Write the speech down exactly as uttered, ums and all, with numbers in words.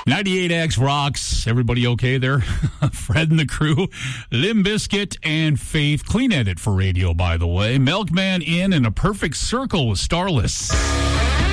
ninety-eight X rocks. Everybody okay there? Fred and the crew. Limp Bizkit and Faith. Clean edit for radio, by the way. Milkman in and A Perfect Circle with Starless.